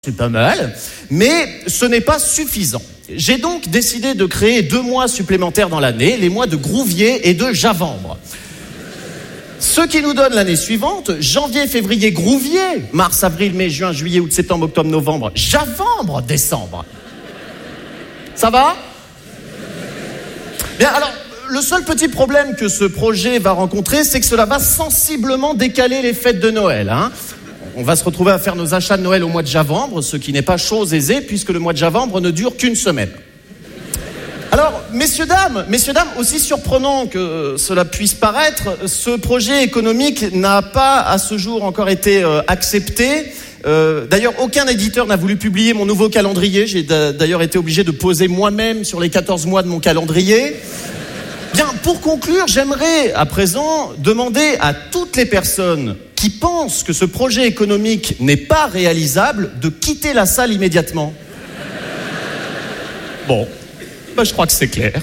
C'est pas mal, mais ce n'est pas suffisant. J'ai donc décidé de créer 2 mois supplémentaires dans l'année, les mois de Grouvier et de Javembre. Ce qui nous donne l'année suivante, janvier, février, Grouvier, mars, avril, mai, juin, juillet, août, septembre, octobre, novembre, Javembre, décembre. Ça va ? Bien, alors, le seul petit problème que ce projet va rencontrer, c'est que cela va sensiblement décaler les fêtes de Noël, hein. On va se retrouver à faire nos achats de Noël au mois de Javembre, ce qui n'est pas chose aisée puisque le mois de Javembre ne dure qu'une semaine. Alors, messieurs, dames, aussi surprenant que cela puisse paraître, ce projet économique n'a pas à ce jour encore été accepté. D'ailleurs, aucun éditeur n'a voulu publier mon nouveau calendrier. J'ai d'ailleurs été obligé de poser moi-même sur les 14 mois de mon calendrier. Bien, pour conclure, j'aimerais à présent demander à toutes les personnes qui pensent que ce projet économique n'est pas réalisable de quitter la salle immédiatement. Bon, je crois que c'est clair.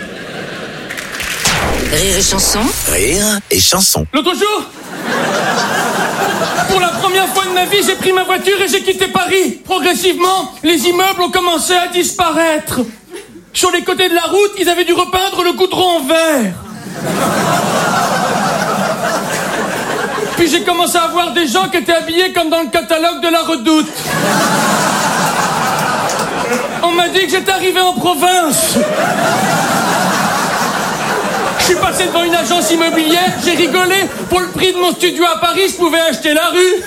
Rire et chanson. Rire et chanson. L'autre jour, pour la première fois de ma vie, j'ai pris ma voiture et j'ai quitté Paris. Progressivement, les immeubles ont commencé à disparaître. Sur les côtés de la route, ils avaient dû repeindre le goudron en vert. Puis j'ai commencé à voir des gens qui étaient habillés comme dans le catalogue de la Redoute. On m'a dit que j'étais arrivé en province. Je suis passé devant une agence immobilière, j'ai rigolé. Pour le prix de mon studio à Paris, je pouvais acheter la rue.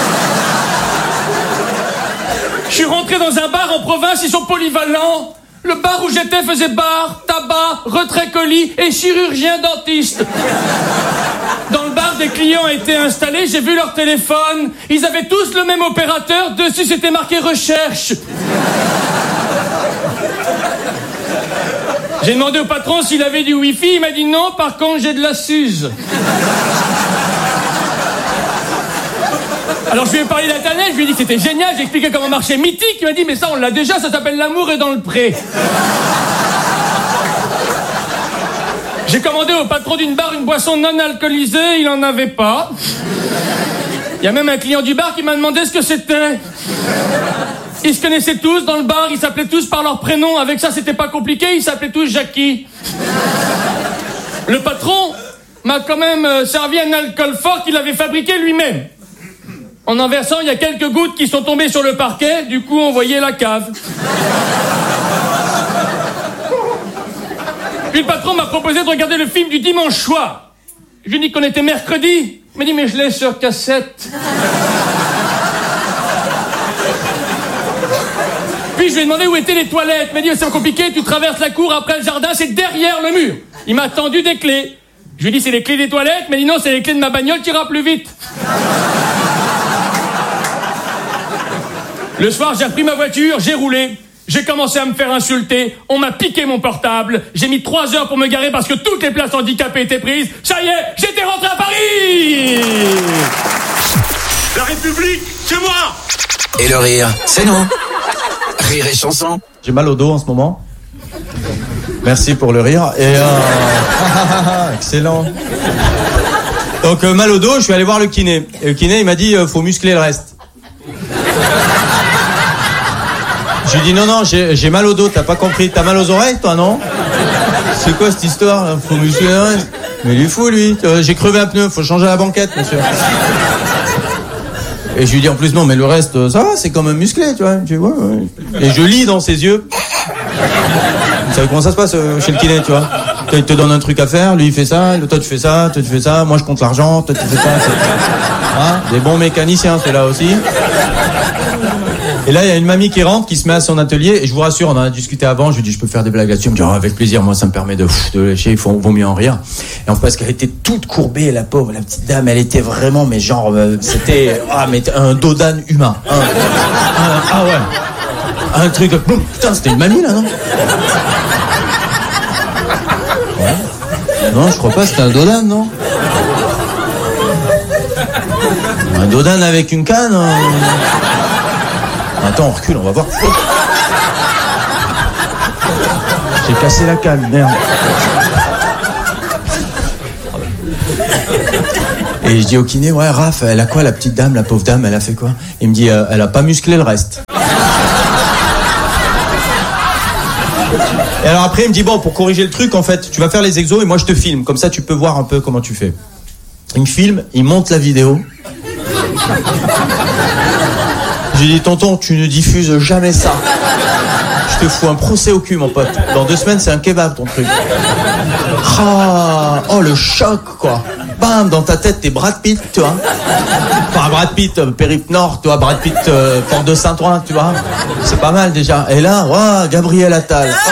Je suis rentré dans un bar en province, ils sont polyvalents. Le bar où j'étais faisait bar, tabac, retrait colis et chirurgien dentiste. Dans le bar, des clients étaient installés, j'ai vu leur téléphone. Ils avaient tous le même opérateur, dessus c'était marqué recherche. J'ai demandé au patron s'il avait du wifi, il m'a dit non, par contre j'ai de la Suze. Alors je lui ai parlé d'Internet, je lui ai dit que c'était génial, j'ai expliqué comment marchait Mythique, il m'a dit mais ça on l'a déjà, ça s'appelle L'amour est dans le pré. J'ai commandé au patron d'une bar une boisson non alcoolisée, il n'en avait pas. Il y a même un client du bar qui m'a demandé ce que c'était. Ils se connaissaient tous dans le bar, ils s'appelaient tous par leur prénom, avec ça c'était pas compliqué, ils s'appelaient tous Jackie. Le patron m'a quand même servi un alcool fort qu'il avait fabriqué lui-même. En en versant, il y a quelques gouttes qui sont tombées sur le parquet, du coup on voyait la cave. Puis le patron m'a proposé de regarder le film du dimanche soir. Je lui ai dit qu'on était mercredi. Il m'a dit mais je l'ai sur cassette. Puis je lui ai demandé où étaient les toilettes. Il m'a dit c'est compliqué, tu traverses la cour après le jardin, c'est derrière le mur. Il m'a tendu des clés. Je lui ai dit c'est les clés des toilettes. Il m'a dit non, c'est les clés de ma bagnole qui ira plus vite. Le soir, j'ai repris ma voiture, j'ai roulé, j'ai commencé à me faire insulter, on m'a piqué mon portable, j'ai mis 3 heures pour me garer parce que toutes les places handicapées étaient prises. Ça y est, j'étais rentré à Paris. La République, c'est moi. Et le rire, c'est nous. Rire et chanson. J'ai mal au dos en ce moment. Merci pour le rire. Et excellent. Donc mal au dos, je suis allé voir le kiné. Et le kiné, il m'a dit faut muscler le reste. Je lui ai dit non, j'ai mal au dos, t'as pas compris. T'as mal aux oreilles, toi, non? C'est quoi cette histoire, là? Faut muscler le reste. Mais il est fou, lui. J'ai crevé un pneu, faut changer la banquette, monsieur. Et je lui dis en plus non, mais le reste, ça va, c'est quand même musclé, tu vois. Ouais. Et je lis dans ses yeux. Vous savez comment ça se passe chez le kiné, tu vois? Il te donne un truc à faire, lui il fait ça, toi tu fais ça, toi tu fais ça, moi je compte l'argent, toi tu fais ça. Hein, des bons mécaniciens, c'est là aussi. Et là, il y a une mamie qui rentre, qui se met à son atelier, et je vous rassure, on en a discuté avant, je lui dis, je peux faire des blagues là-dessus, elle me dit, avec plaisir, moi ça me permet de lâcher, il vaut mieux en rire. Et en fait, parce qu'elle était toute courbée, la pauvre, la petite dame, elle était vraiment, mais genre, c'était, mais un dos d'âne humain. Ah ouais. Un truc, boum, putain, c'était une mamie là, non? Ouais. Non, je crois pas, c'était un dos d'âne, non? Un dos d'âne avec une canne, Attends, on recule, on va voir. J'ai cassé la canne, merde. Et je dis au kiné, ouais, Raph, elle a quoi, la petite dame, la pauvre dame, elle a fait quoi? Il me dit, elle a pas musclé le reste. Et alors après, il me dit, bon, pour corriger le truc, en fait, tu vas faire les exos et moi je te filme. Comme ça, tu peux voir un peu comment tu fais. Il me filme, il monte la vidéo. J'ai dit, tonton, tu ne diffuses jamais ça. Je te fous un procès au cul, mon pote. Dans 2 semaines, c'est un kebab, ton truc. Ah, oh, le choc, quoi. Bam, dans ta tête, t'es Brad Pitt, tu vois. Enfin, Brad Pitt, Périple Nord, tu vois. Brad Pitt, Porte de Saint-Ouen, tu vois. C'est pas mal, déjà. Et là, wow, Gabriel Attal. Oh.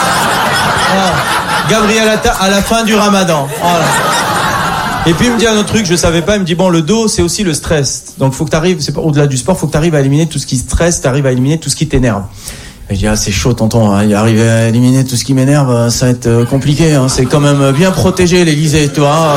Oh. Gabriel Attal à la fin du ramadan. Oh là. Et puis il me dit un autre truc, je savais pas, il me dit bon, le dos c'est aussi le stress. Donc faut que t'arrives, c'est pas au-delà du sport, faut que t'arrives à éliminer tout ce qui stresse, t'arrives à éliminer tout ce qui t'énerve. Et je dis ah c'est chaud tonton, hein, arriver à éliminer tout ce qui m'énerve, ça va être compliqué, hein, c'est quand même bien protégé l'Élysée, tu vois.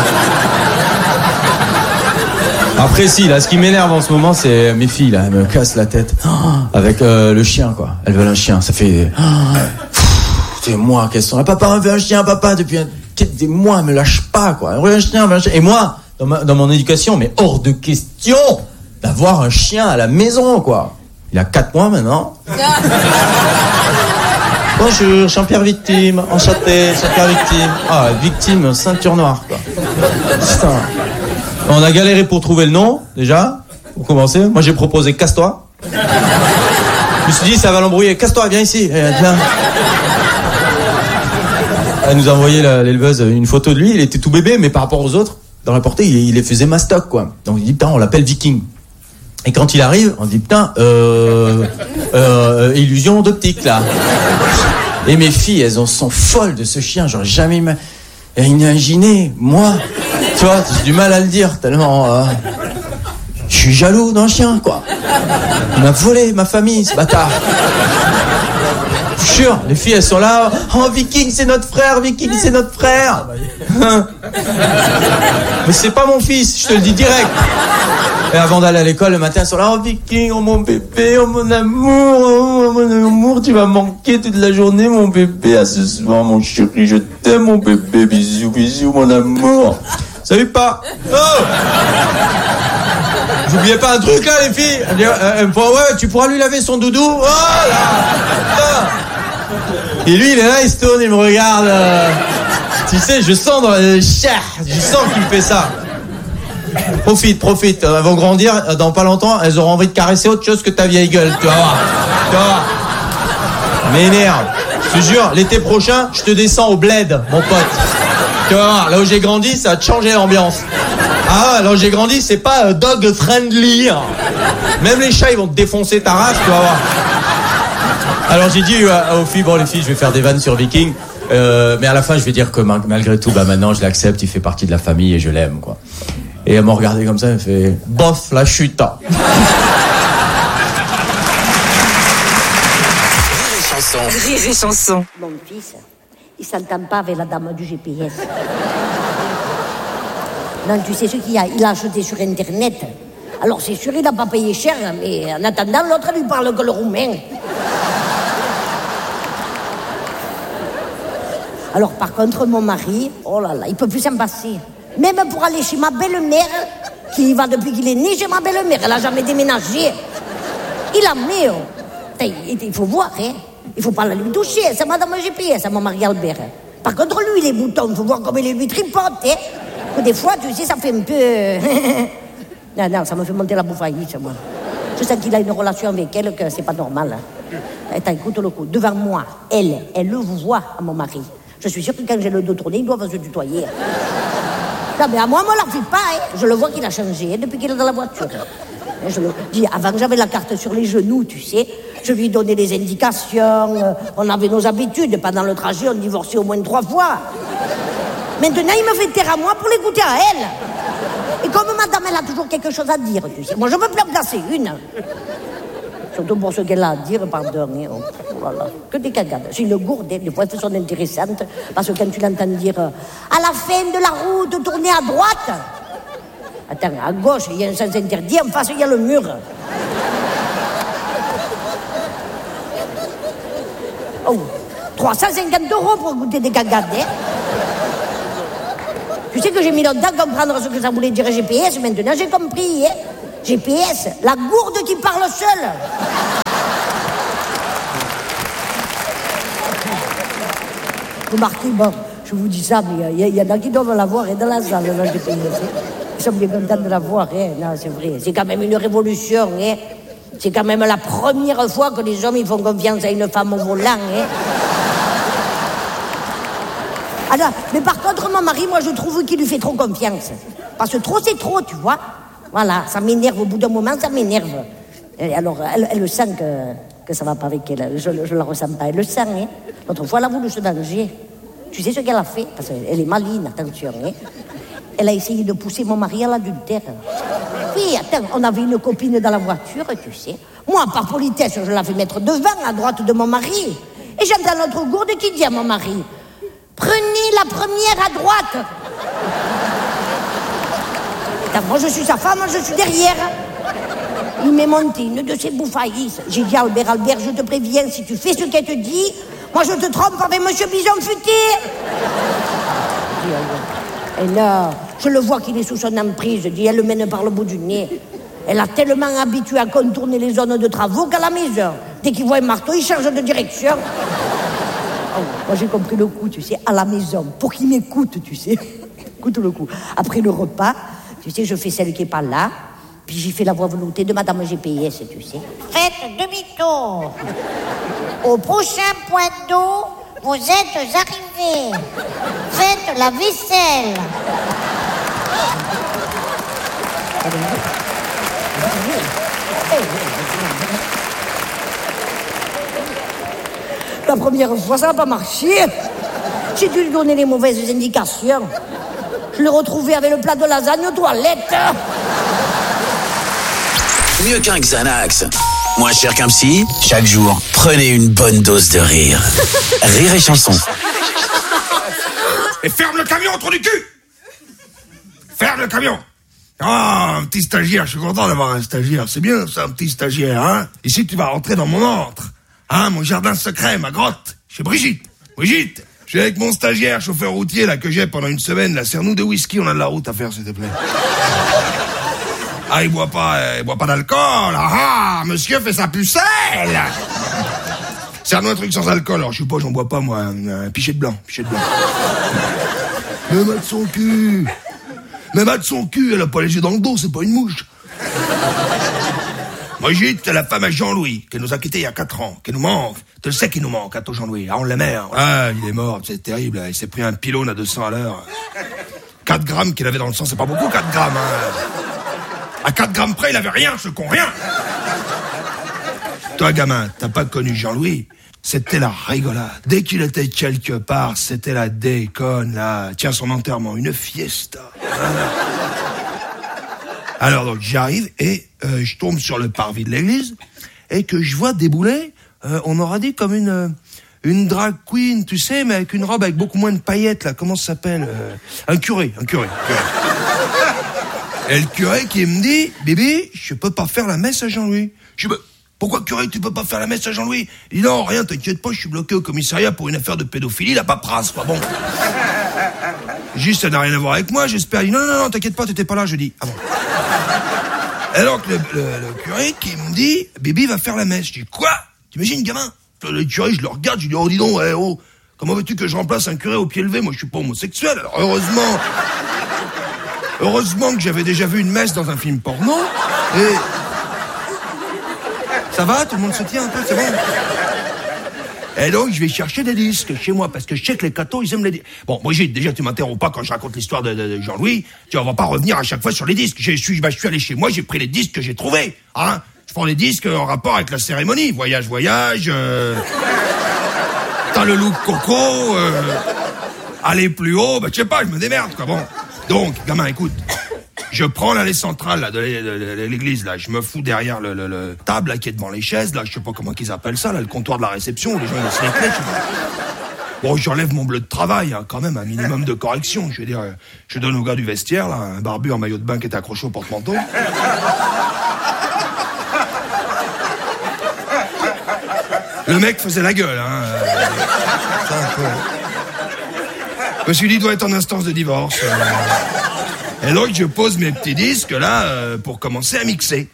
Après si, là ce qui m'énerve en ce moment c'est mes filles là, elles me cassent la tête avec le chien quoi. Elles veulent un chien, ça fait c'est moi qu'elles sont. Papa on veut un chien, papa depuis des mois, elle me lâche pas, quoi. Un chien. Et moi, dans mon éducation, mais hors de question d'avoir un chien à la maison, quoi. Il a 4 mois maintenant. Bonjour, Jean-Pierre Victime, enchanté, Jean-Pierre Victime. Ah, Victime, ceinture noire, quoi. Putain. On a galéré pour trouver le nom, déjà, pour commencer. Moi, j'ai proposé Casse-toi. Je me suis dit, ça va l'embrouiller. Casse-toi, viens ici. Viens. Elle nous a envoyé l'éleveuse une photo de lui, il était tout bébé, mais par rapport aux autres, dans la portée, il les faisait mastoc, quoi. Donc il dit, putain, on l'appelle Viking. Et quand il arrive, on dit, putain, illusion d'optique, là. Et mes filles, elles sont folles de ce chien, j'aurais jamais imaginé, moi, tu vois, j'ai du mal à le dire, tellement, je suis jaloux d'un chien, quoi. Il m'a volé ma famille, ce bâtard. Sûr, les filles elles sont là. Oh Viking c'est notre frère, Viking c'est notre frère. Mais c'est pas mon fils, je te le dis direct. Et avant d'aller à l'école le matin elles sont là. Oh Viking, oh mon bébé, oh mon amour, tu vas manquer toute la journée mon bébé. À ce soir mon chéri, je t'aime mon bébé, bisous bisous mon amour. Salut pas. Oh. J'oubliais pas un truc là les filles. Elle me dit, ouais tu pourras lui laver son doudou. Oh là. Et lui, il est là, il se tourne, il me regarde. Tu sais, je sens dans la chair, je sens qu'il me fait ça. Profite. Elles vont grandir, dans pas longtemps, elles auront envie de caresser autre chose que ta vieille gueule. Tu vas voir. M'énerve. Je te jure, l'été prochain, je te descends au bled, mon pote. Tu vas voir, là où j'ai grandi, ça va te changer l'ambiance. Ah, là où j'ai grandi, c'est pas dog friendly. Même les chats, ils vont te défoncer ta race, tu vas voir. Alors j'ai dit aux filles, bon les filles, je vais faire des vannes sur Viking, mais à la fin je vais dire que malgré tout, maintenant je l'accepte, il fait partie de la famille et je l'aime, quoi. Et elles m'ont regardé comme ça, elle fait, bof, la chute. Rire et chanson. Mon fils, il s'entend pas avec la dame du GPS. Non, tu sais ce qu'il y a, il a acheté sur Internet. Alors c'est sûr, il n'a pas payé cher, mais en attendant, l'autre lui parle que le roumain. Alors par contre, mon mari, oh là là, il peut plus s'en passer. Même pour aller chez ma belle-mère, qui y va depuis qu'il est né chez ma belle-mère, elle a jamais déménagé. Il a mis, il faut voir, hein. Il faut pas la lui toucher, c'est madame GPS, c'est mon mari Albert. Par contre, lui, les boutons, il faut voir comme il lui tripote, hein. Que des fois, tu sais, ça fait un peu... non, ça me fait monter la bouffaillite, moi. Je sens qu'il a une relation avec elle que c'est pas normal. Attends, écoute le coup. Devant moi, elle le voit à mon mari. Je suis sûre que quand j'ai le dos tourné, ils doivent se tutoyer. Non, mais à moi, on me la fait pas, hein. Je le vois qu'il a changé depuis qu'il est dans la voiture. Je le dis, avant, j'avais la carte sur les genoux, tu sais. Je lui donnais des indications. On avait nos habitudes. Pendant le trajet, on divorçait au moins 3 fois. Maintenant, il me fait taire à moi pour l'écouter à elle. Et comme madame, elle a toujours quelque chose à dire, tu sais. Moi, je veux plus en placer une. Surtout pour ce qu'elle a à dire, pardon. Oh là là, que des cagades. C'est une gourde, des fois, elles sont intéressantes. Parce que quand tu l'entends dire, à la fin de la route, tournez à droite. Attends, à gauche, il y a un sens interdit, en face, il y a le mur. Oh, 350 € pour goûter des cagades, hein. Tu sais que j'ai mis longtemps à comprendre ce que ça voulait dire GPS, maintenant j'ai compris. Hein. GPS, la gourde qui parle seule. Remarquez, bon, je vous dis ça, mais il y en a qui doivent la voir dans la salle, la GPS. Ils sont bien contents de la voir, hein. Non, c'est vrai. C'est quand même une révolution, hein. C'est quand même la première fois que les hommes ils font confiance à une femme au volant, hein. Alors, mais par contre, mon mari, moi, je trouve qu'il lui fait trop confiance. Parce que trop, c'est trop, tu vois. Voilà, ça m'énerve. Au bout d'un moment, ça m'énerve. Et alors, elle le sent que ça va pas avec elle. Je la ressens pas. Elle le sent, hein. L'autre fois, elle a voulu se danger. Tu sais ce qu'elle a fait? Parce qu'elle est maligne, attention, hein. Elle a essayé de pousser mon mari à l'adultère. Oui, attends, on avait une copine dans la voiture, tu sais. Moi, par politesse, je la fais mettre devant, à droite de mon mari. Et j'entends notre gourde qui dit à mon mari... Prenez la première à droite. Moi, je suis sa femme, je suis derrière. Il m'est monté une de ses bouffaillisses. J'ai dit, Albert, je te préviens, si tu fais ce qu'elle te dit, moi, je te trompe avec Monsieur Bison Futé. Et là, je le vois qu'il est sous son emprise. Je dis, elle le mène par le bout du nez. Elle a tellement habitué à contourner les zones de travaux qu'à la maison, dès qu'il voit un marteau, il change de direction. Oh, moi j'ai compris le coup, tu sais, à la maison, pour qu'il m'écoute, tu sais. Écoute le coup. Après le repas, tu sais, je fais celle qui est pas là, puis j'y fais la voix veloutée de Madame GPS, tu sais. Faites demi-tour. Au prochain point d'eau, vous êtes arrivés. Faites la vaisselle. La première fois, ça n'a pas marché. J'ai dû lui donner les mauvaises indications. Je l'ai retrouvé avec le plat de lasagne aux toilettes. Mieux qu'un Xanax. Moins cher qu'un psy. Chaque jour, prenez une bonne dose de rire. Rire et chanson. Et ferme le camion, trou du cul! Ferme le camion! Ah, un petit stagiaire, je suis content d'avoir un stagiaire. C'est bien ça, un petit stagiaire, hein? Ici, tu vas rentrer dans mon antre. Hein, mon jardin secret, ma grotte. Chez Brigitte. Brigitte, je suis avec mon stagiaire, chauffeur routier, là, que j'ai pendant une semaine, là. Serre-nous de whisky, on a de la route à faire, s'il te plaît. Ah, il boit pas d'alcool. Ah, monsieur fait sa pucelle. Serre-nous un truc sans alcool. Alors, je sais pas, j'en bois pas, moi. Un pichet de blanc, Mais m'a de son cul. Elle a pas les yeux dans le dos, c'est pas une mouche. Brigitte, c'est la femme à Jean-Louis, qui nous a quittés il y a 4 ans, qui nous manque. Tu le sais qu'il nous manque, hein, ton Jean-Louis. Ah, on l'aimait, hein. Ah, il est mort, c'est terrible. Il s'est pris un pylône à 200 à l'heure. 4 grammes qu'il avait dans le sang, c'est pas beaucoup, 4 grammes, hein. À 4 grammes près, il avait rien, ce con, rien. Toi, gamin, t'as pas connu Jean-Louis? C'était la rigolade. Dès qu'il était quelque part, c'était la déconne, là. Tiens, son enterrement, une fiesta. Alors, donc, j'arrive et je tombe sur le parvis de l'église et que je vois débouler, on aurait dit comme une drag queen, tu sais, mais avec une robe avec beaucoup moins de paillettes, là. Comment ça s'appelle? Un curé. Et le curé qui me dit, bébé, je peux pas faire la messe à Jean-Louis. Je dis, pourquoi, curé, tu peux pas faire la messe à Jean-Louis? Il dit, non, rien, t'inquiète pas, je suis bloqué au commissariat pour une affaire de pédophilie, la paperasse, quoi, bon. Juste, ça n'a rien à voir avec moi, j'espère. Il dit, non, t'inquiète pas, t'étais pas là, je dis, ah bon. Et donc, le curé qui me dit, Bibi va faire la messe. Je dis, quoi? T'imagines, gamin? Le curé, je le regarde, je lui dis, oh, dis donc, comment veux-tu que je remplace un curé au pied levé? Moi, je suis pas homosexuel, alors heureusement que j'avais déjà vu une messe dans un film porno, et... Ça va? Tout le monde se tient un peu, c'est bon? Et donc, je vais chercher des disques chez moi, parce que je sais que les cathos, ils aiment les disques. Bon, Brigitte, déjà, tu m'interromps pas quand je raconte l'histoire de Jean-Louis. Tu vas pas revenir à chaque fois sur les disques. Je suis allé chez moi, j'ai pris les disques que j'ai trouvés, hein. Je prends les disques en rapport avec la cérémonie. Voyage, t'as le look coco, aller plus haut, je sais pas, je me démerde, quoi, bon. Donc, gamin, écoute. Je prends l'allée centrale là, de l'église, là. Je me fous derrière le table là, qui est devant les chaises, là. Je sais pas comment qu'ils appellent ça, là, le comptoir de la réception où les gens laissent les clés. Bon, j'enlève mon bleu de travail, hein, quand même, un minimum de correction. Je veux dire, je donne au gars du vestiaire, là, un barbu en maillot de bain qui est accroché au porte-manteau. Le mec faisait la gueule, hein. Ça, un peu. Je me suis dit, il doit être en instance de divorce. Et donc, je pose mes petits disques, là, pour commencer à mixer.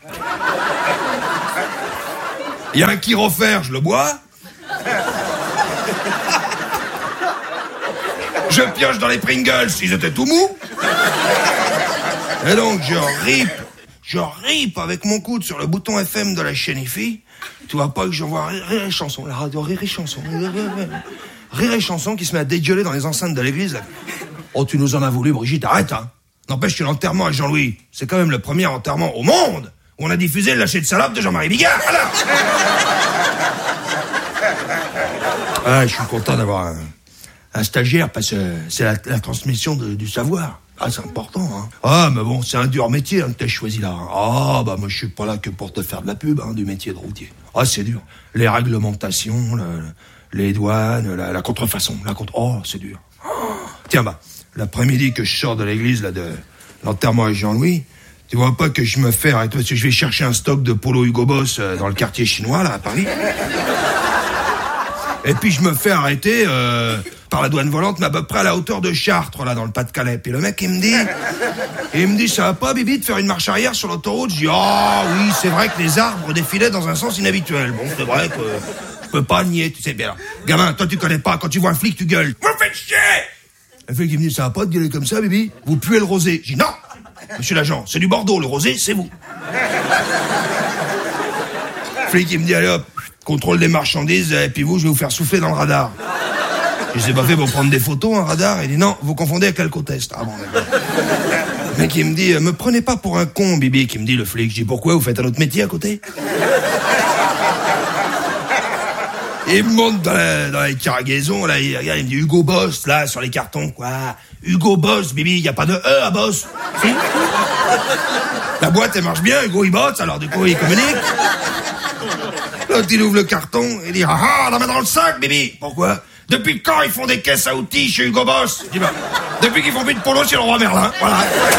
Il y a un kyrofère, je le bois. Je pioche dans les Pringles, ils étaient tout mous. Et donc, je ripe avec mon coude sur le bouton FM de la chaîne IFI. Tu vois pas que j'envoie Rire et Chanson, la radio Rire et Chanson. Rire et Chanson qui se met à dégueuler dans les enceintes de l'église. Oh, tu nous en as voulu, Brigitte, arrête, hein. N'empêche que l'enterrement à Jean-Louis, c'est quand même le premier enterrement au monde où on a diffusé le lâcher de salope de Jean-Marie Bigard. Alors ah, je suis content d'avoir un stagiaire parce que c'est la transmission du savoir. Ah, c'est important, hein. Ah, mais bon, c'est un dur métier, hein, que t'as choisi là. Ah, bah, moi, je suis pas là que pour te faire de la pub, hein, du métier de routier. Ah, c'est dur. Les réglementations, les douanes, la contrefaçon, oh, c'est dur. Oh. Tiens, bah, l'après-midi que je sors de l'église, là, de l'enterrement avec Jean-Louis, tu vois pas que je me fais arrêter parce que je vais chercher un stock de polo Hugo Boss dans le quartier chinois, là, à Paris. Et puis, je me fais arrêter, par la douane volante, mais à peu près à la hauteur de Chartres, là, dans le Pas-de-Calais. Puis le mec, il me dit, ça va pas, Bibi, de faire une marche arrière sur l'autoroute? Je dis, ah, oui, c'est vrai que les arbres défilaient dans un sens inhabituel. Bon, c'est vrai que je peux pas nier, tu sais bien. Gamin, toi, tu connais pas, quand tu vois un flic, tu gueules. Vous faites chier! Le flic, il me dit, ça va pas de gueuler comme ça, Bibi? Vous puez le rosé. Je dis, non! Monsieur l'agent, c'est du Bordeaux, le rosé, c'est vous. Le flic, il me dit, allez hop, contrôle des marchandises, et puis vous, je vais vous faire souffler dans le radar. Je sais pas fait pour prendre des photos, un radar. Il dit non, vous confondez avec l'alcotest. Ah bon, d'accord. Le mec, il me dit, me prenez pas pour un con, Bibi, qui me dit le flic. Je dis, pourquoi, vous faites un autre métier à côté? Il me monte dans la cargaison, là, il regarde, il me dit Hugo Boss, là, sur les cartons, quoi. Hugo Boss, Bibi, y a pas de E à Boss. Si. La boîte, elle marche bien, Hugo, il bosse, alors du coup, il communique. L'autre, il ouvre le carton, il dit, ah, la main dans le sac, Bibi. Pourquoi? Depuis quand ils font des caisses à outils chez Hugo Boss? Je dis, bah, depuis qu'ils font plus de polo chez le roi Merlin, voilà.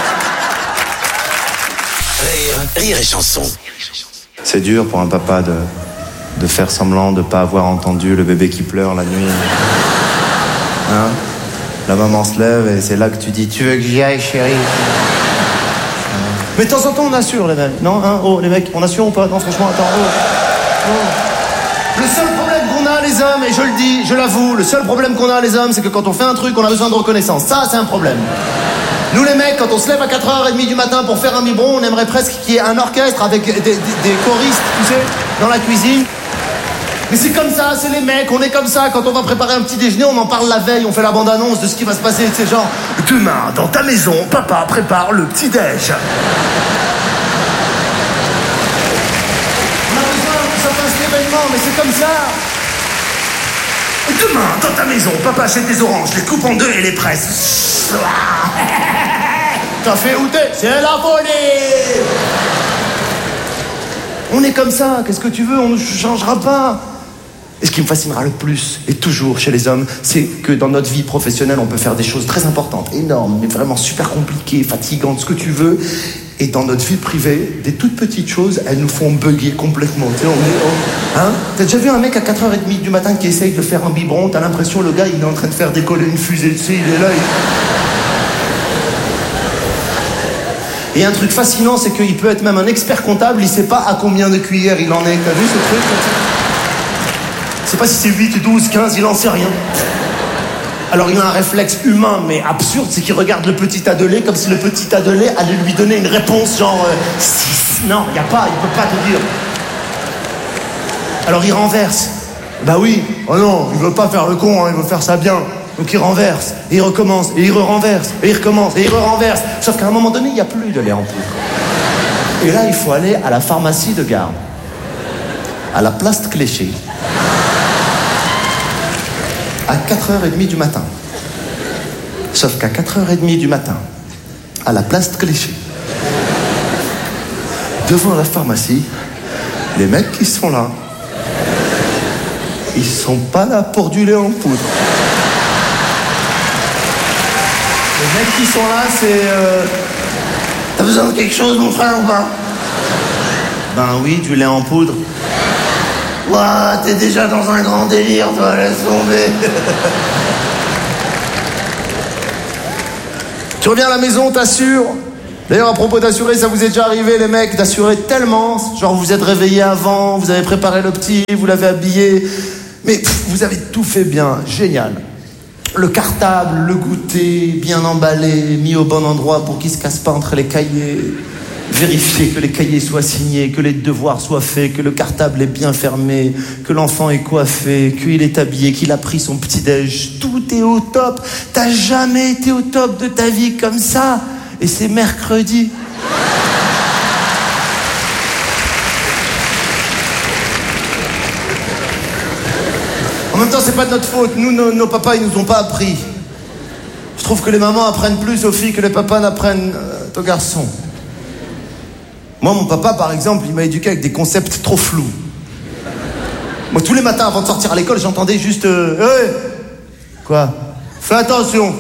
Rire et Chanson. C'est dur pour un papa de faire semblant de pas avoir entendu le bébé qui pleure la nuit. Hein? La maman se lève et c'est là que tu dis, tu veux que j'y aille, chérie? Mais de temps en temps, on assure, les mecs. Non, hein? Oh, les mecs, on assure ou pas? Non, franchement, attends, oh. Le seul problème qu'on a, les hommes, et je le dis, je l'avoue, le seul problème qu'on a, les hommes, c'est que quand on fait un truc, on a besoin de reconnaissance. Ça, c'est un problème. Nous, les mecs, quand on se lève à 4h30 du matin pour faire un biberon, on aimerait presque qu'il y ait un orchestre avec des choristes, tu sais, dans la cuisine. Mais c'est comme ça, c'est les mecs, on est comme ça. Quand on va préparer un petit déjeuner, on en parle la veille, on fait la bande-annonce de ce qui va se passer. C'est genre, demain, dans ta maison, papa prépare le petit-déj. Mais c'est comme ça. Demain, dans ta maison, papa achète des oranges, les coupe en deux et les presse. T'as fait où t'es? C'est la volée. On est comme ça, qu'est-ce que tu veux? On ne changera pas. Et ce qui me fascinera le plus, et toujours chez les hommes, c'est que dans notre vie professionnelle, on peut faire des choses très importantes, énormes, mais vraiment super compliquées, fatigantes, ce que tu veux. Et dans notre vie privée, des toutes petites choses, elles nous font bugger complètement. Tu sais, hein? T'as déjà vu un mec à 4h30 du matin qui essaye de faire un biberon? T'as l'impression le gars, il est en train de faire décoller une fusée, tu sais, il est là. Et un truc fascinant, c'est qu'il peut être même un expert comptable, il sait pas à combien de cuillères il en est. T'as vu ce truc? Il sait pas si c'est 8, 12, 15, il en sait rien. Alors il a un réflexe humain mais absurde, c'est qu'il regarde le petit tas de lait comme si le petit tas de lait allait lui donner une réponse genre 6. Non, il peut pas te dire. Alors il renverse. Bah oui, oh non, il veut pas faire le con, hein, il veut faire ça bien. Donc il renverse, et il recommence, et il re-renverse, et il recommence, et il re-renverse. Sauf qu'à un moment donné, il n'y a plus de lait en poudre. Et là, il faut aller à la pharmacie de Garde, à la place de Cléché, à 4h30 du matin. Sauf qu'à 4h30 du matin, à la place de Cléché, devant la pharmacie, les mecs qui sont là, ils sont pas là pour du lait en poudre. Les mecs qui sont là, c'est... T'as besoin de quelque chose, mon frère, ou pas? Ben oui, du lait en poudre. Ouah, t'es déjà dans un grand délire, toi, laisse tomber. Tu reviens à la maison, t'assures. D'ailleurs, à propos d'assurer, ça vous est déjà arrivé, les mecs, d'assurer tellement. Genre, vous êtes réveillés avant, vous avez préparé le petit, vous l'avez habillé. Mais vous avez tout fait bien, génial. Le cartable, le goûter, bien emballé, mis au bon endroit pour qu'il se casse pas entre les cahiers. Vérifier que les cahiers soient signés, que les devoirs soient faits, que le cartable est bien fermé, que l'enfant est coiffé, qu'il est habillé, qu'il a pris son petit-déj. Tout est au top. T'as jamais été au top de ta vie comme ça. Et c'est mercredi. En même temps, c'est pas de notre faute. Nous, nos papas, ils nous ont pas appris. Je trouve que les mamans apprennent plus aux filles que les papas n'apprennent aux garçons. Moi, mon papa, par exemple, il m'a éduqué avec des concepts trop flous. Moi, tous les matins, avant de sortir à l'école, j'entendais juste... Hey !» Quoi ? Fais attention.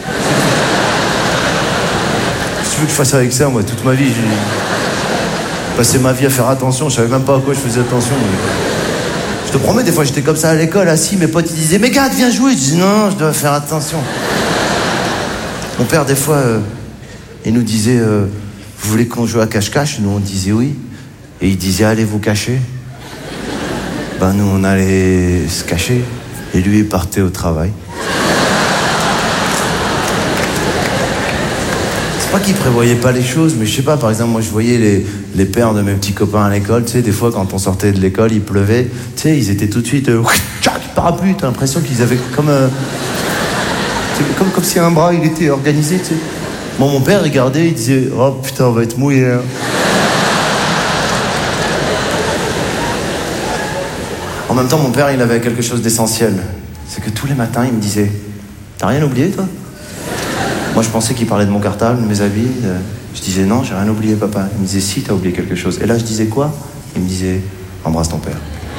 Qu'est-ce que tu veux que je fasse avec ça, moi, toute ma vie j'ai passé ma vie à faire attention, je savais même pas à quoi je faisais attention. Je te promets, des fois, j'étais comme ça à l'école, assis, mes potes, ils disaient « Mais gars, viens jouer !» Je dis « Non, je dois faire attention. » Mon père, des fois, il nous disait... Vous voulez qu'on joue à cache-cache ? Nous, on disait oui. Et il disait, allez vous cacher. Ben, nous, on allait se cacher. Et lui, il partait au travail. C'est pas qu'il prévoyait pas les choses, mais je sais pas, par exemple, moi, je voyais les pères de mes petits copains à l'école. Tu sais, des fois, quand on sortait de l'école, il pleuvait. Tu sais, ils étaient tout de suite... parapluie, t'as l'impression qu'ils avaient comme si un bras, il était organisé, tu sais. Moi, mon père, il regardait, il disait « Oh putain, on va être mouillé. Hein. » En même temps, mon père, il avait quelque chose d'essentiel. C'est que tous les matins, il me disait « T'as rien oublié, toi ?» Moi, je pensais qu'il parlait de mon cartable, de mes habits. Je disais « Non, j'ai rien oublié, papa. » Il me disait « Si, t'as oublié quelque chose. » Et là, je disais quoi ? Il me disait « Embrasse ton père. »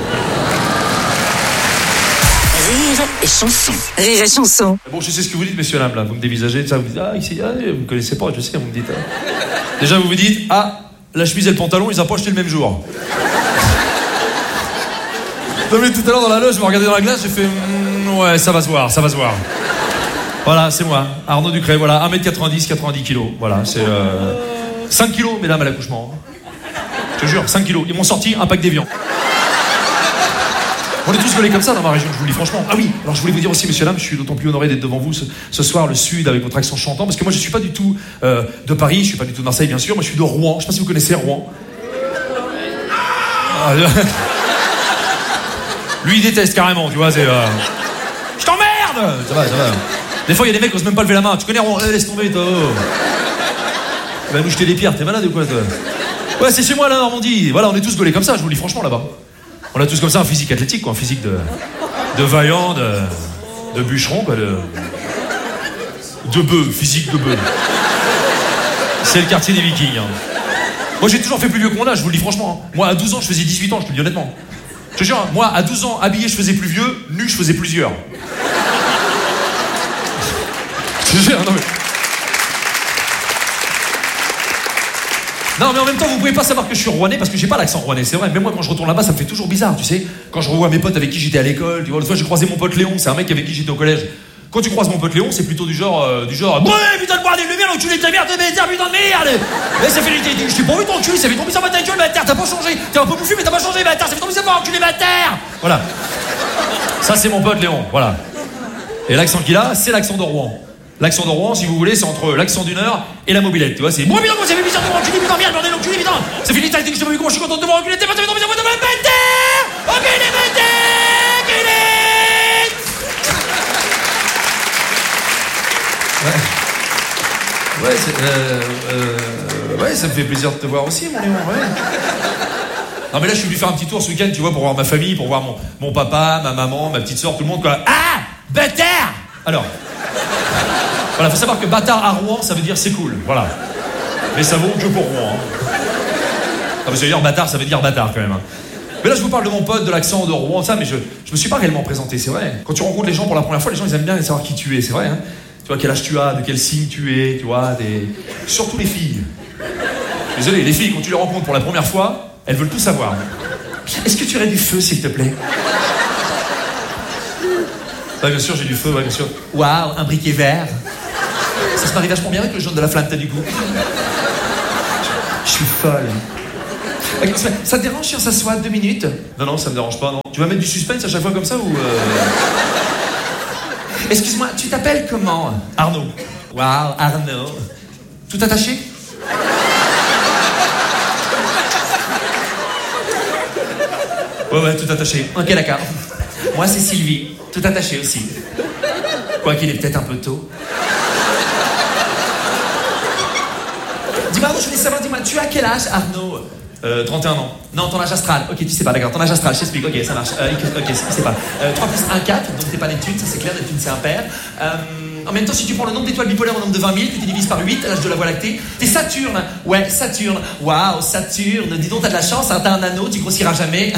Rire et chanson. Rire et chanson. Bon, je sais ce que vous dites, messieurs dames, là. Vous me dévisagez, ça, vous dites, ici, vous me connaissez pas, je sais, vous me dites. Déjà, vous vous dites, la chemise et le pantalon, ils ont pas acheté le même jour. Non, mais tout à l'heure, dans la loge, je me regardais dans la glace, j'ai fait, ouais, ça va se voir. Voilà, c'est moi, Arnaud Ducret, voilà, 1m90, 90 kilos, voilà, c'est 5 kilos, mesdames, à l'accouchement. Je te jure, 5 kilos. Ils m'ont sorti un pack d'Évian. On est tous collés comme ça dans ma région, je vous le dis franchement. Ah oui, alors je voulais vous dire aussi, messieurs, dames, je suis d'autant plus honoré d'être devant vous ce soir, le Sud, avec votre accent chantant, parce que moi je suis pas du tout de Paris, je suis pas du tout de Marseille, bien sûr, moi je suis de Rouen, je sais pas si vous connaissez Rouen. Lui il déteste carrément, tu vois, c'est... Je t'emmerde. Ça va. Des fois il y a des mecs qui osent même pas lever la main, tu connais Rouen, laisse tomber, toi. Tu vas nous jeter des pierres, t'es malade ou quoi, toi? Ouais, c'est chez moi, la Normandie, voilà, on est tous collés comme ça, je vous le dis franchement, là-bas. On a tous comme ça un physique athlétique, quoi, un physique de vaillant, de bûcheron, quoi, de bœuf, physique de bœuf. C'est le quartier des Vikings. Hein. Moi, j'ai toujours fait plus vieux que mon âge, je vous le dis franchement. Hein. Moi, à 12 ans, je faisais 18 ans, je te le dis honnêtement. Je te jure, hein, moi, à 12 ans, habillé, je faisais plus vieux, nu, je faisais plusieurs. Je te jure, non mais... Non mais en même temps vous pouvez pas savoir que je suis rouennais parce que j'ai pas l'accent rouennais, c'est vrai. Mais moi quand je retourne là-bas ça me fait toujours bizarre, tu sais. Quand je revois mes potes avec qui j'étais à l'école, tu vois, l'autre fois j'ai croisé mon pote Léon, c'est un mec avec qui j'étais au collège. Quand tu croises mon pote Léon, c'est plutôt du genre ouais putain de bordel de merde, tu l'es de ta merde, putain de merde. Et ça fait je t'ai pourvu ton cul, ça fait tomber ça va ta gueule bâtard, t'as pas changé, t'es un peu bouffu mais t'as pas changé bâtard, ça fait tomber ça va enculé bâtard. Voilà. Ça c'est mon pote Léon, voilà. Et l'accent qu'il a, c'est l'accent de Rouen. L'accent de Rouen, si vous voulez, c'est entre l'accent du Nord et la mobilette. Tu vois, c'est moi, putain, ça fait bizarre de me reculer, putain, merde, bordel, enculé, putain. Ça fait des tactiques, je te vois, comment je suis content de me reculer, t'es pas, ça fait tomber, ça va, bâtard. Enculé, bâtard, enculé. Ouais, ça me fait plaisir de te voir aussi, mon Léon, ouais. Non, mais là, je suis venu faire un petit tour ce week-end, tu vois, pour voir ma famille, pour voir mon papa, ma maman, ma petite soeur, tout le monde, quoi. Ah, bâtard. Alors. Voilà, faut savoir que bâtard à Rouen, ça veut dire c'est cool, voilà. Mais ça vaut que pour Rouen. Hein. Ça veut dire bâtard, ça veut dire bâtard quand même. Hein. Mais là, je vous parle de mon pote, de l'accent de Rouen, ça, mais je me suis pas réellement présenté, c'est vrai. Quand tu rencontres les gens pour la première fois, les gens ils aiment bien savoir qui tu es, c'est vrai. Hein. Tu vois quel âge tu as, de quel signe tu es, tu vois, surtout les filles. Désolé, les filles, quand tu les rencontres pour la première fois, elles veulent tout savoir. Est-ce que tu aurais du feu, s'il te plaît? Ouais, bien sûr, j'ai du feu, ouais, bien sûr. Waouh, un briquet vert. Ça se marie vachement bien avec le jaune de la flamme, t'as du goût. Je suis folle. Ça te dérange si on s'assoit 2 minutes? Non, ça me dérange pas, non. Tu vas mettre du suspense à chaque fois comme ça ou... Excuse-moi, tu t'appelles comment? Arnaud. Waouh, Arnaud. Tout attaché? Ouais, tout attaché. Ok, d'accord. Moi, c'est Sylvie. Tout attaché aussi. Quoi qu'il est peut-être un peu tôt. Dis-moi, je voulais savoir, tu as quel âge, Arnaud? 31 ans. Non, ton âge astral. Ok, tu sais pas, d'accord. Ton âge astral, je t'explique. Ok, ça marche. Ok, c'est pas. 3 plus 1, 4. Donc t'es pas Neptune, ça c'est clair. Neptune, c'est impair. En même temps, si tu prends le nombre d'étoiles bipolaires au nombre de 20 000, tu divises par 8, l'âge de la Voie lactée, t'es Saturne. Ouais, Saturne. Waouh, Saturne. Dis donc, t'as de la chance, hein, t'as un anneau, tu grossiras jamais.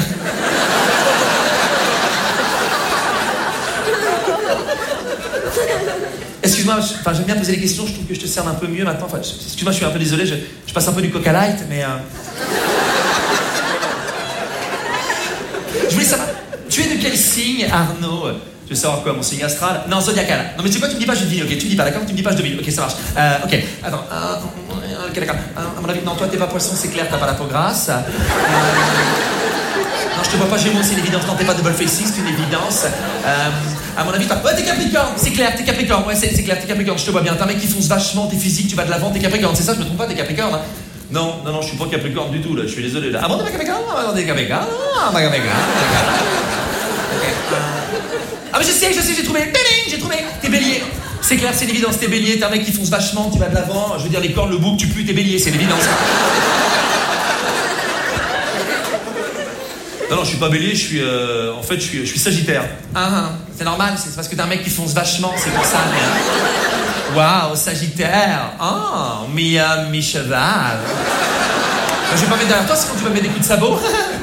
Excuse-moi, j'aime bien poser les questions, je trouve que je te cerne un peu mieux maintenant. Excuse-moi, je suis un peu désolé, je passe un peu du Coca Light, mais... Je voulais savoir, tu es de quel signe, Arnaud? Tu veux savoir quoi, mon signe astral? Non, zodiacal. Non, mais tu sais quoi, tu me dis pas, je devine, ok? Tu me dis pas, d'accord? Tu me dis pas, je devine, ok, ça marche. Ok, attends, ok, d'accord. À mon avis, non, toi, t'es pas poisson, c'est clair, t'as pas la peau grasse. Non, je te vois pas Gémeaux, c'est une évidence. Non, t'es pas double facing, c'est une évidence. À mon avis, ouais, t'es Capricorne, c'est clair, t'es Capricorne. Ouais, c'est clair, t'es Capricorne, je te vois bien. T'es un mec qui fonce vachement, t'es physique, tu vas de l'avant, t'es Capricorne. C'est ça, je me trompe pas, t'es Capricorne. Hein. Non, je suis pas Capricorne du tout, là, je suis désolé. Là. Ah bon, t'es pas Capricorne? Ah non, t'es Capricorne. Ah, pas Capricorne. Ah, mais je sais, j'ai trouvé. J'ai trouvé. T'es Bélier. C'est clair, c'est l'évidence, t'es Bélier, t'es un mec qui fonce vachement, tu vas de l'avant. Je veux dire, les cornes, le bouc, tu pues, t'es Bélier, c'est l'évidence. Non, je suis pas Bélier, je suis je suis Sagittaire. C'est normal, c'est parce que t'es un mec qui fonce vachement, c'est pour ça. Waouh, Sagittaire. Mi-cheval. Je vais pas mettre derrière toi, c'est quand tu vas mettre des coups de sabot.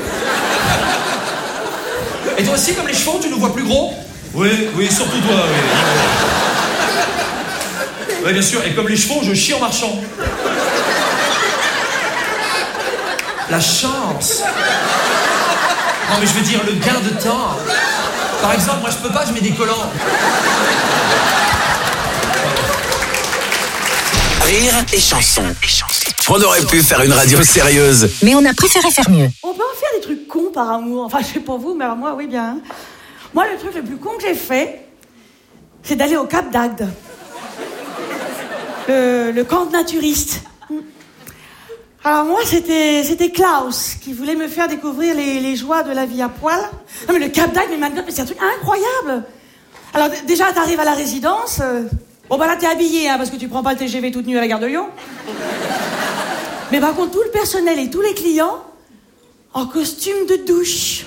Et toi aussi, comme les chevaux, tu nous vois plus gros? Oui, surtout toi, oui. Oui, bien sûr, et comme les chevaux, je chie en marchant. La chance. Non, mais je veux dire, le gain de temps. Par exemple, moi, je peux pas, je mets des collants. Rire et chanson. On aurait pu faire une radio sérieuse. Mais on a préféré faire mieux. On peut en faire des trucs cons par amour. Enfin, je sais pas vous, mais alors moi, oui, bien. Moi, le truc le plus con que j'ai fait, c'est d'aller au Cap d'Agde. Le camp de naturistes. Alors moi, c'était Klaus qui voulait me faire découvrir les joies de la vie à poil. Non mais le Cap d'Agde, mais c'est un truc incroyable. Alors déjà, t'arrives à la résidence. Bon bah là, t'es habillé, hein, parce que tu prends pas le TGV toute nue à la gare de Lyon. Mais par contre, tout le personnel et tous les clients en costume de douche.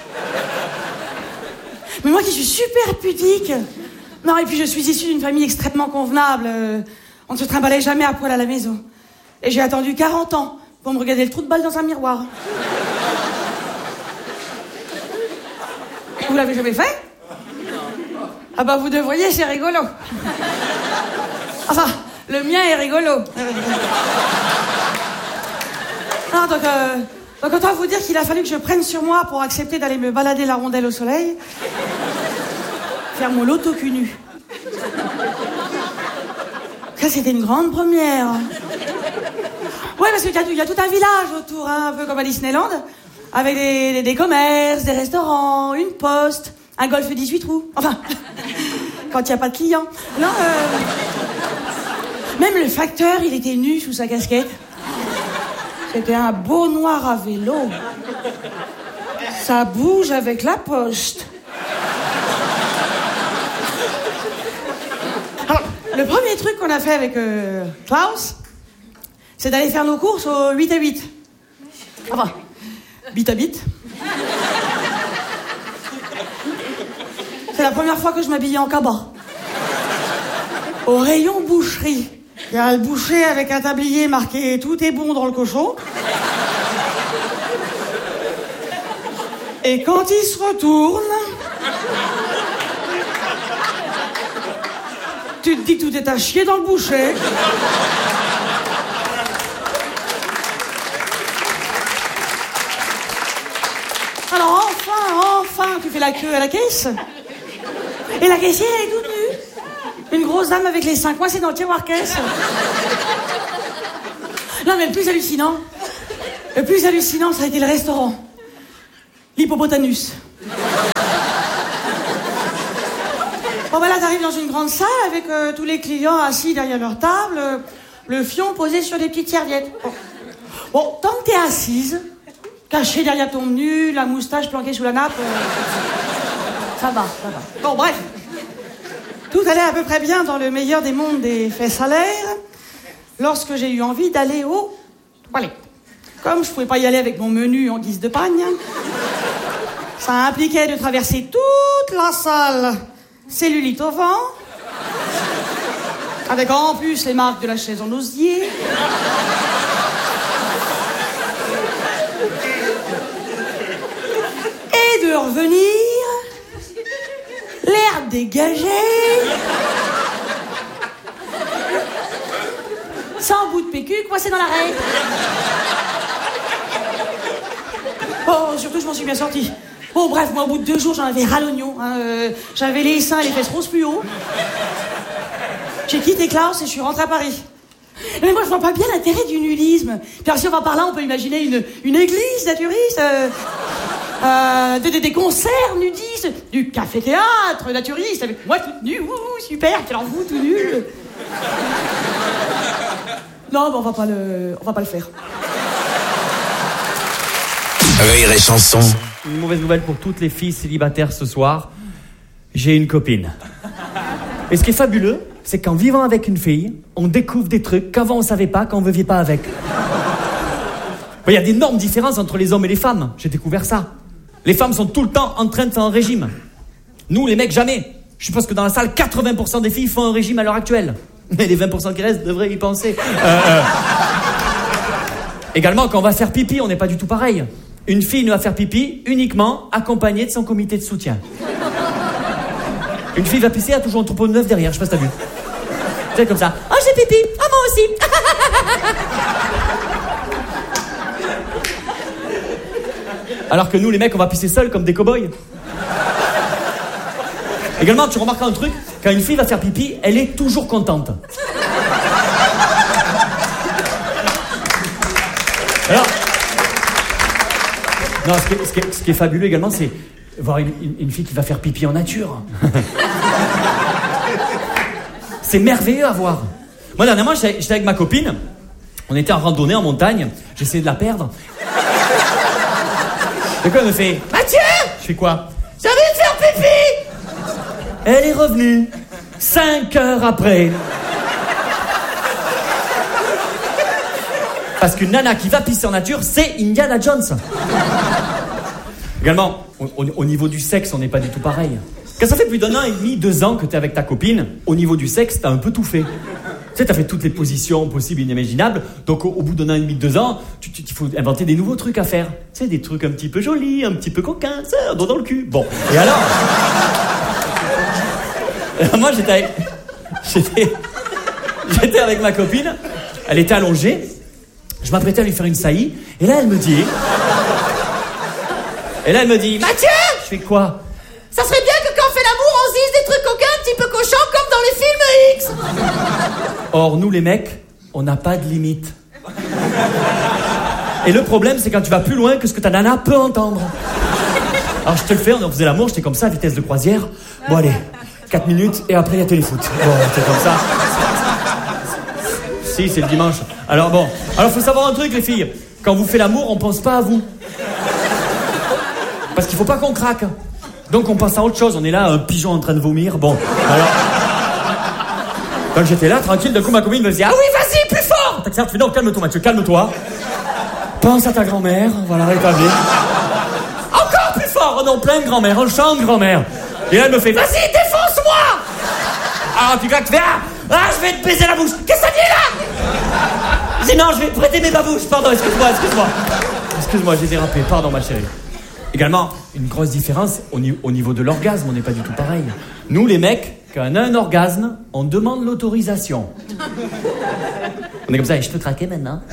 Mais moi qui suis super pudique. Non, et puis je suis issue d'une famille extrêmement convenable. On ne se trimballait jamais à poil à la maison. Et j'ai attendu 40 ans pour me regarder le trou de balle dans un miroir. Vous l'avez jamais fait? Ah bah vous devriez, c'est rigolo. Enfin, le mien est rigolo. Non, donc autant vous dire qu'il a fallu que je prenne sur moi pour accepter d'aller me balader la rondelle au soleil. Faire mon loto cul nu. Ça, c'était une grande première. Ouais, parce qu'il y a tout un village autour, hein, un peu comme à Disneyland, avec des commerces, des restaurants, une poste, un Golf 18 trous. Enfin, quand il n'y a pas de clients. Non, même le facteur, il était nu sous sa casquette. C'était un beau noir à vélo. Ça bouge avec la poste. Alors, le premier truc qu'on a fait avec Klaus, c'est d'aller faire nos courses au 8 à 8. Enfin, bit à bit. C'est la première fois que je m'habillais en cabas. Au rayon boucherie. Il y a le boucher avec un tablier marqué « Tout est bon dans le cochon ». Et quand il se retourne, tu te dis que tout est à chier dans le boucher. Alors enfin, tu fais la queue à la caisse. Et la caissière est toute nue. Une grosse dame avec les seins coincés dans le tiroir caisse. Non, mais le plus hallucinant, ça a été le restaurant. L'Hippopotanus. Bon, ben là, t'arrives dans une grande salle avec tous les clients assis derrière leur table, le fion posé sur des petites serviettes. Bon, tant que t'es assise, cachée derrière ton menu, la moustache planquée sous la nappe, ça va. Bon, bref. Tout allait à peu près bien dans le meilleur des mondes des faits salaires, lorsque j'ai eu envie d'aller aux toilettes. Comme je pouvais pas y aller avec mon menu en guise de pagne, ça impliquait de traverser toute la salle, cellulite au vent, avec en plus les marques de la chaise en osier. Et de revenir, l'air dégagé, sans bout de PQ coincé dans l'arrêt. Oh, surtout, je m'en suis bien sortie. Oh, bref, moi, au bout de 2 jours, j'en avais ras l'oignon. J'avais les seins et les fesses roses fluo. J'ai quitté Klaus et je suis rentrée à Paris. Mais moi, je vois pas bien l'intérêt du nudisme. Car si on va par là, on peut imaginer une église naturiste, des concerts nudistes, du café-théâtre naturiste, avec moi toute nue, super, alors vous tout nul. Non, mais on va pas le faire. Rire et chanson. Une mauvaise nouvelle pour toutes les filles célibataires ce soir. J'ai une copine. Et ce qui est fabuleux, c'est qu'en vivant avec une fille, on découvre des trucs qu'avant on savait pas, quand on ne vivait pas avec. Il y a d'énormes différences entre les hommes et les femmes. J'ai découvert ça. Les femmes sont tout le temps en train de faire un régime. Nous, les mecs, jamais. Je suppose que dans la salle, 80% des filles font un régime à l'heure actuelle. Mais les 20% qui restent devraient y penser. Également, quand on va faire pipi, on n'est pas du tout pareil. Une fille ne va faire pipi uniquement accompagnée de son comité de soutien. Une fille va pisser, elle a toujours un troupeau de neuf derrière, je sais pas si t'as vu. C'est comme ça. Oh, j'ai pipi. Ah, moi aussi. Alors que nous, les mecs, on va pisser seuls comme des cow-boys. Également, tu remarqueras un truc, quand une fille va faire pipi, elle est toujours contente. Alors... Non, ce qui est fabuleux également, c'est voir une fille qui va faire pipi en nature. C'est merveilleux à voir. Moi, dernièrement, j'étais avec ma copine. On était en randonnée en montagne. J'essayais de la perdre. Et quoi, elle me fait « Mathieu !» Je fais quoi ? « J'ai envie de faire pipi !» Elle est revenue 5 heures après. Parce qu'une nana qui va pisser en nature, c'est Indiana Jones. Également, au niveau du sexe, on n'est pas du tout pareil. Quand ça fait plus d'1 an et demi, 2 ans que t'es avec ta copine, au niveau du sexe, t'as un peu tout fait. Tu sais, t'as fait toutes les positions possibles et inimaginables, donc au bout d'1 an et demi, 2 ans, il faut inventer des nouveaux trucs à faire. Tu sais, des trucs un petit peu jolis, un petit peu coquins, tu sais, un doigt dans le cul. Bon, et alors moi, j'étais avec ma copine, elle était allongée, je m'apprêtais à lui faire une saillie, et là, elle me dit... Mathieu! Je fais quoi? Ça serait bien que quand on fait l'amour, on se dise des trucs coquins, un petit peu cochons, comme dans les films X. Or, nous, les mecs, on n'a pas de limite. Et le problème, c'est quand tu vas plus loin que ce que ta nana peut entendre. Alors, je te le fais, on faisait l'amour, j'étais comme ça, à vitesse de croisière. Bon, allez, 4 minutes, et après, il y a téléfoot. Bon, c'est comme ça. Si, c'est le dimanche. Alors, faut savoir un truc, les filles. Quand vous faites l'amour, on pense pas à vous. Parce qu'il faut pas qu'on craque. Donc on pense à autre chose. On est là, un pigeon en train de vomir. Bon, alors... Quand j'étais là, tranquille, d'un coup ma copine me dit « Ah oui, vas-y, plus fort !» Tu fais « Non, calme-toi Mathieu, calme-toi. Pense à ta grand-mère, on va la rétablir. Encore plus fort. Oh non, plein de grand-mère, un chant de grand-mère. Et là elle me fait « Vas-y, défonce-moi !» Alors tu craques, tu fais « Ah, je vais te baiser la bouche. Qu'est-ce que ça dit là ?» Je dis « Non, je vais te prêter mes babouches. Pardon, excuse-moi, j'ai dérapé. Pardon ma chérie. » Également, une grosse différence au niveau de l'orgasme, on n'est pas du tout pareil. Nous, les mecs, quand on a un orgasme, on demande l'autorisation. On est comme ça, et je peux craquer maintenant.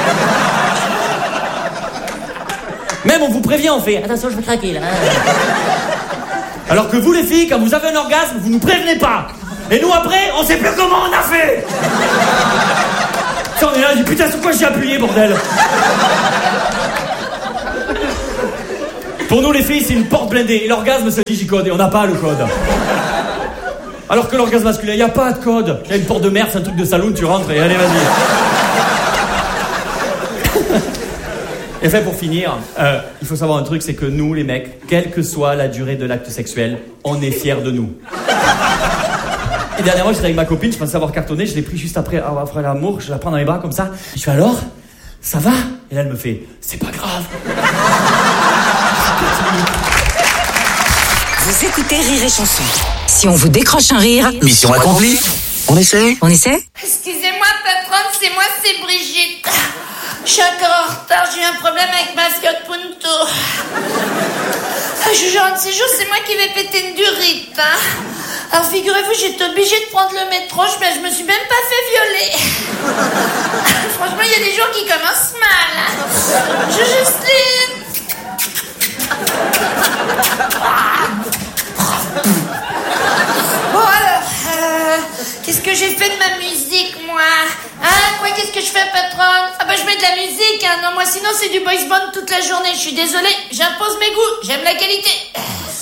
Même on vous prévient, on fait attention, je vais craquer là. Alors que vous, les filles, quand vous avez un orgasme, vous nous prévenez pas. Et nous, après, on sait plus comment on a fait. Ça, on est là, on dit putain, sur quoi j'ai appuyé, bordel. Pour nous, les filles, c'est une porte blindée. Et l'orgasme se digicode et on n'a pas le code. Alors que l'orgasme masculin, il n'y a pas de code. Il y a une porte de merde, c'est un truc de saloon, tu rentres et allez, vas-y. Et fait, pour finir, il faut savoir un truc, c'est que nous, les mecs, quelle que soit la durée de l'acte sexuel, on est fiers de nous. Et dernièrement, j'étais avec ma copine, je pensais avoir cartonné, je l'ai pris juste après l'amour, je la prends dans les bras comme ça. Je fais alors, ça va? Et là, elle me fait, c'est pas grave. Vous écoutez Rire et Chanson. Si on vous décroche un rire... Mission accomplie. On essaie? On essaie? Excusez-moi, patronne, c'est moi, c'est Brigitte. Je suis encore en retard, j'ai eu un problème avec ma Fiat Punto. Je suis un de ces jours, c'est moi qui vais péter une durite. Hein. Alors figurez-vous, j'étais obligée de prendre le métro, mais je me suis même pas fait violer. Franchement, il y a des jours qui commencent mal. Hein. Justine. Bon alors, qu'est-ce que j'ai fait de ma musique, moi? Hein, quoi, qu'est-ce que je fais, patronne? Ah bah je mets de la musique, hein. Non, moi sinon c'est du boys band toute la journée. Je suis désolée, j'impose mes goûts, j'aime la qualité.